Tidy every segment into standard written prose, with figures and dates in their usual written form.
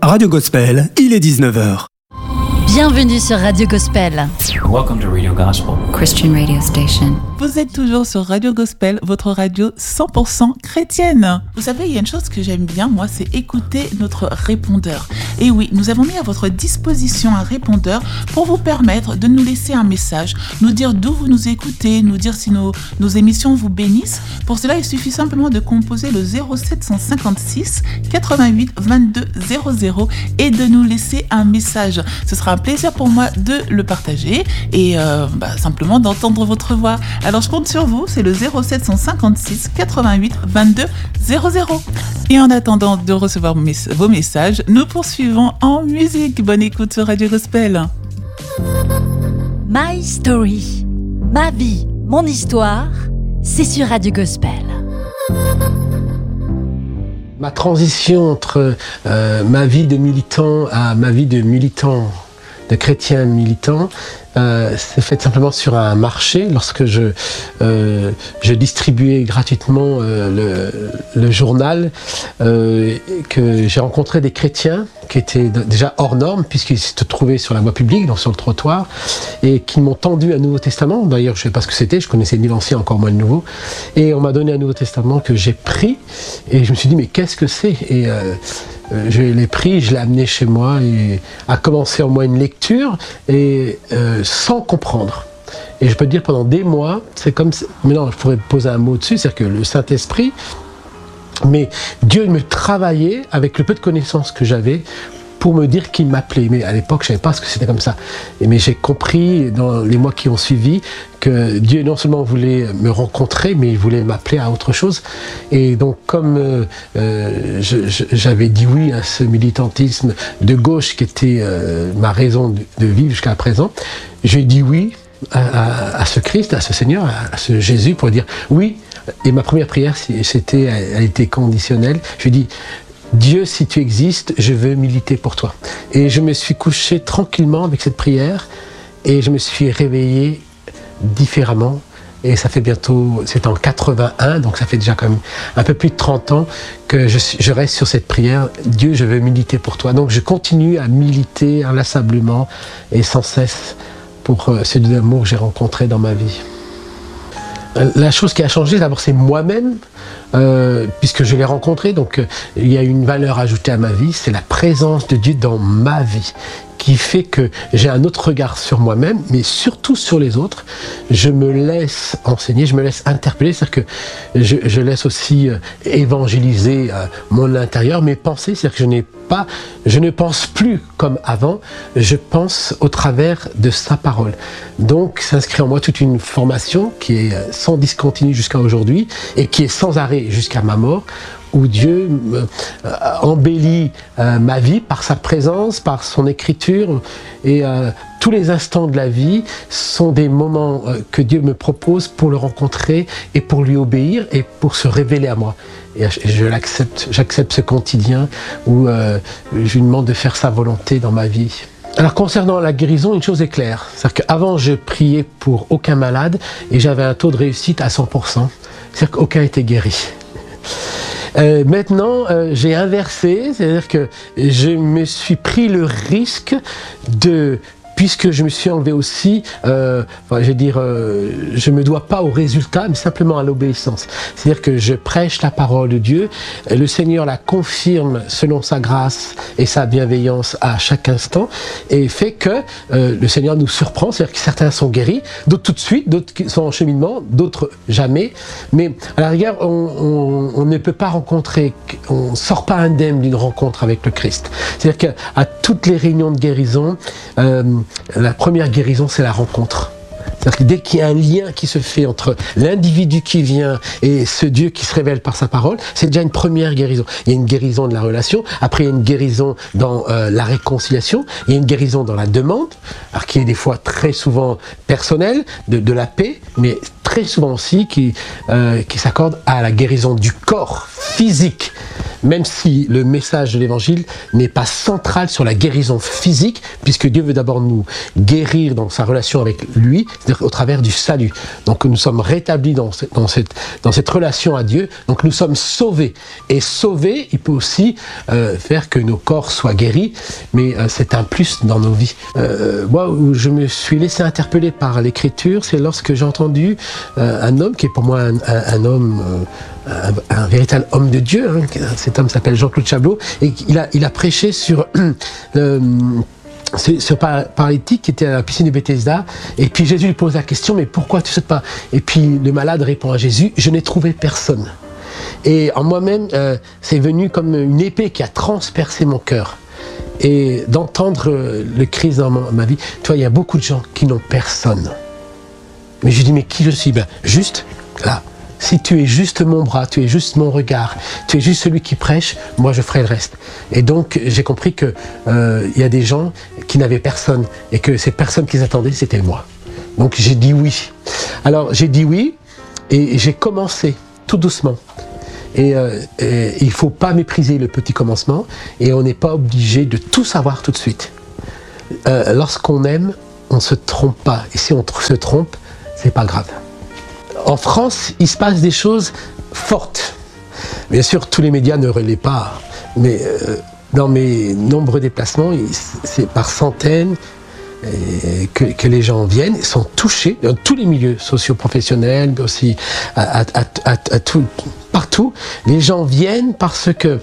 Radio Gospel, il est 19h. Bienvenue sur Radio Gospel. Welcome to Radio Gospel, Christian radio station. Vous êtes toujours sur Radio Gospel, votre radio 100% chrétienne. Vous savez, il y a une chose que j'aime bien, moi, c'est écouter notre répondeur. Et oui, nous avons mis à votre disposition un répondeur pour vous permettre de nous laisser un message, nous dire d'où vous nous écoutez, nous dire si nos émissions vous bénissent. Pour cela, il suffit simplement de composer le 0756 88 22 00 et de nous laisser un message. Ce sera un plaisir pour moi de le partager et simplement d'entendre votre voix. Alors je compte sur vous, c'est le 0756 88 22 00. Et en attendant de recevoir vos messages, nous poursuivons en musique. Bonne écoute sur Radio Gospel. My Story, ma vie, mon histoire, c'est sur Radio Gospel. Ma transition entre ma vie de militant à ma vie de militant, de chrétien militant, s'est faite simplement sur un marché lorsque je distribuais gratuitement le journal, que j'ai rencontré des chrétiens qui étaient déjà hors normes puisqu'ils se trouvaient sur la voie publique, donc sur le trottoir, et qui m'ont tendu un Nouveau Testament. D'ailleurs, je ne savais pas ce que c'était, je connaissais ni l'Ancien, encore moins le Nouveau, et on m'a donné un Nouveau Testament que j'ai pris, et je me suis dit mais qu'est-ce que c'est ? Et je l'ai pris, je l'ai amené chez moi et a commencé en moi une lecture et sans comprendre. Et je peux te dire pendant des mois, c'est comme maintenant je pourrais poser un mot dessus, c'est-à-dire que le Saint-Esprit, mais Dieu me travaillait avec le peu de connaissances que j'avais pour me dire qu'il m'appelait. Mais à l'époque, je ne savais pas ce que c'était comme ça. Mais j'ai compris dans les mois qui ont suivi que Dieu non seulement voulait me rencontrer, mais il voulait m'appeler à autre chose. Et donc, comme j'avais dit oui à ce militantisme de gauche qui était ma raison de vivre jusqu'à présent, j'ai dit oui à ce Christ, à ce Seigneur, à ce Jésus pour dire oui. Et ma première prière, elle était conditionnelle. Je lui ai dit, Dieu, si tu existes, je veux militer pour toi. Et je me suis couché tranquillement avec cette prière et je me suis réveillé différemment. Et ça fait bientôt, c'est en 81, donc ça fait déjà quand même un peu plus de 30 ans que je reste sur cette prière. Dieu, je veux militer pour toi. Donc je continue à militer inlassablement et sans cesse pour ce Dieu d'amour que j'ai rencontré dans ma vie. La chose qui a changé, d'abord, c'est moi-même, puisque je l'ai rencontré, donc il y a une valeur ajoutée à ma vie, c'est la présence de Dieu dans ma vie, qui fait que j'ai un autre regard sur moi-même, mais surtout sur les autres. Je me laisse enseigner, je me laisse interpeller, c'est-à-dire que je laisse aussi évangéliser mon intérieur, mes pensées, c'est-à-dire que je ne pense plus comme avant, je pense au travers de sa parole. Donc s'inscrit en moi toute une formation qui est sans discontinu jusqu'à aujourd'hui et qui est sans arrêt jusqu'à ma mort, où Dieu embellit ma vie par sa présence, par son écriture, et tous les instants de la vie sont des moments que Dieu me propose pour le rencontrer et pour lui obéir et pour se révéler à moi. Et j'accepte ce quotidien où je lui demande de faire sa volonté dans ma vie. Alors concernant la guérison, une chose est claire, c'est-à-dire qu'avant je priais pour aucun malade et j'avais un taux de réussite à 100%, c'est-à-dire qu'aucun était guéri. Maintenant, j'ai inversé, c'est-à-dire que je me suis pris le risque puisque je me suis enlevé aussi, je me dois pas au résultat, mais simplement à l'obéissance. C'est-à-dire que je prêche la parole de Dieu, le Seigneur la confirme selon sa grâce et sa bienveillance à chaque instant, et fait que le Seigneur nous surprend, c'est-à-dire que certains sont guéris, d'autres tout de suite, d'autres sont en cheminement, d'autres jamais. Mais à la rigueur, on ne peut pas rencontrer, on ne sort pas indemne d'une rencontre avec le Christ. C'est-à-dire qu'à toutes les réunions de guérison, la première guérison, c'est la rencontre. C'est-à-dire que dès qu'il y a un lien qui se fait entre l'individu qui vient et ce Dieu qui se révèle par sa parole, c'est déjà une première guérison. Il y a une guérison de la relation, après il y a une guérison dans la réconciliation, il y a une guérison dans la demande, alors qui est des fois très souvent personnelle, de la paix, mais très souvent aussi qui s'accorde à la guérison du corps physique. même si le message de l'évangile n'est pas central sur la guérison physique, puisque Dieu veut d'abord nous guérir dans sa relation avec lui, c'est-à-dire au travers du salut. Donc nous sommes rétablis dans cette relation à Dieu, donc nous sommes sauvés. Et sauver, il peut aussi faire que nos corps soient guéris, mais c'est un plus dans nos vies. Moi, où je me suis laissé interpeller par l'Écriture, c'est lorsque j'ai entendu un homme qui est pour moi un homme, un véritable homme de Dieu. Hein. Cet homme s'appelle Jean-Claude Chablot, et il a prêché sur ce paralytique qui était à la piscine de Bethesda, et puis Jésus lui pose la question, mais pourquoi tu ne sautes pas? Et puis le malade répond à Jésus, je n'ai trouvé personne. Et en moi-même, c'est venu comme une épée qui a transpercé mon cœur. Et d'entendre le Christ dans ma vie, tu vois, il y a beaucoup de gens qui n'ont personne. Mais je dis, mais qui je suis? Ben, juste là. Si tu es juste mon bras, tu es juste mon regard, tu es juste celui qui prêche, moi je ferai le reste. Et donc j'ai compris que y a des gens qui n'avaient personne et que ces personnes qu'ils attendaient, c'était moi. Donc j'ai dit oui. Alors j'ai dit oui et j'ai commencé tout doucement. Et il ne faut pas mépriser le petit commencement et on n'est pas obligé de tout savoir tout de suite. Lorsqu'on aime, on ne se trompe pas. Et si on se trompe, c'est pas grave. En France, il se passe des choses fortes. Bien sûr, tous les médias ne relaient pas, mais dans mes nombreux déplacements, c'est par centaines que les gens viennent, sont touchés dans tous les milieux socio-professionnels, mais aussi à tout, partout. Les gens viennent parce que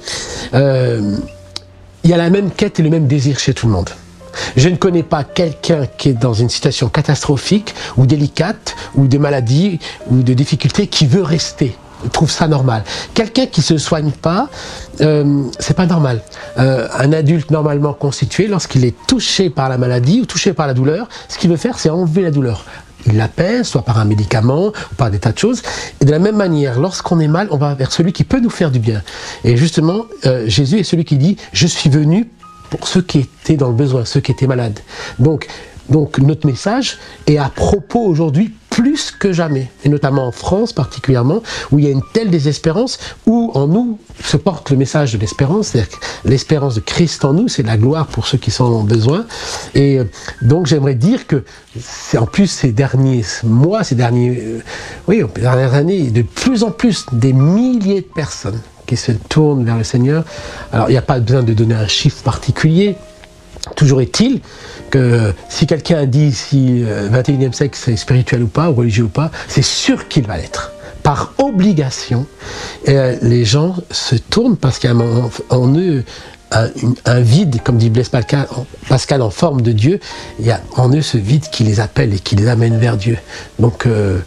il y a la même quête et le même désir chez tout le monde. Je ne connais pas quelqu'un qui est dans une situation catastrophique ou délicate ou de maladie ou de difficulté qui veut rester. Je trouve ça normal. Quelqu'un qui se soigne pas, c'est pas normal. Un adulte normalement constitué, lorsqu'il est touché par la maladie ou touché par la douleur, ce qu'il veut faire, c'est enlever la douleur. Il l'apaise, soit par un médicament ou par des tas de choses. Et de la même manière, lorsqu'on est mal, on va vers celui qui peut nous faire du bien. Et justement, Jésus est celui qui dit « Je suis venu pour ceux qui étaient dans le besoin, ceux qui étaient malades. » Donc notre message est à propos aujourd'hui plus que jamais, et notamment en France particulièrement, où il y a une telle désespérance, où en nous se porte le message de l'espérance, c'est-à-dire que l'espérance de Christ en nous, c'est la gloire pour ceux qui sont en besoin. Et donc j'aimerais dire que, en plus ces derniers mois, ces dernières années, de plus en plus des milliers de personnes qui se tournent vers le Seigneur. Alors il n'y a pas besoin de donner un chiffre particulier. Toujours est-il que si quelqu'un dit si le 21e siècle c'est spirituel ou pas, ou religieux ou pas, c'est sûr qu'il va l'être. Par obligation, les gens se tournent parce qu'il y a en eux un vide, comme dit Blaise Pascal, en forme de Dieu. Il y a en eux ce vide qui les appelle et qui les amène vers Dieu. Donc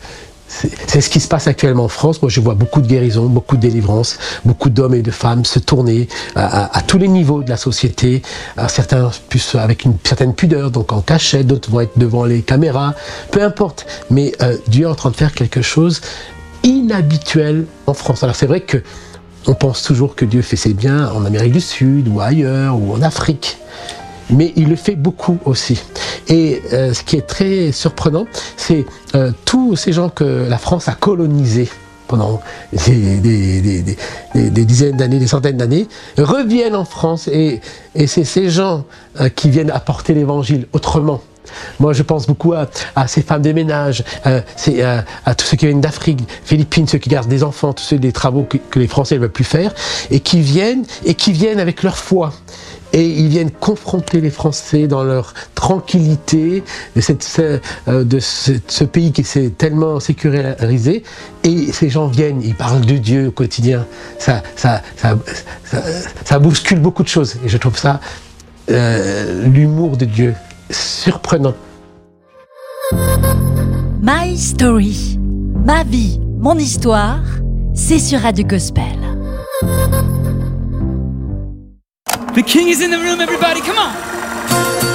c'est ce qui se passe actuellement en France. Moi, je vois beaucoup de guérisons, beaucoup de délivrances, beaucoup d'hommes et de femmes se tourner à tous les niveaux de la société. Alors, certains plus avec une certaine pudeur, donc en cachette, d'autres vont être devant les caméras, peu importe. Mais Dieu est en train de faire quelque chose inhabituel en France. Alors c'est vrai que on pense toujours que Dieu fait ses biens en Amérique du Sud ou ailleurs ou en Afrique. Mais il le fait beaucoup aussi. Et ce qui est très surprenant, c'est tous ces gens que la France a colonisés pendant des dizaines d'années, des centaines d'années, reviennent en France et c'est ces gens qui viennent apporter l'évangile autrement. Moi, je pense beaucoup à ces femmes de ménage, à tous ceux qui viennent d'Afrique, Philippines, ceux qui gardent des enfants, tous ceux des travaux que les Français ne veulent plus faire, et qui viennent avec leur foi. Et ils viennent confronter les Français dans leur tranquillité de ce pays qui s'est tellement sécurisé. Et ces gens viennent, ils parlent de Dieu au quotidien. Ça bouscule beaucoup de choses. Et je trouve ça, l'humour de Dieu, surprenant. My Story, ma vie, mon histoire, c'est sur Radio Gospel. The King is in the room, everybody, come on!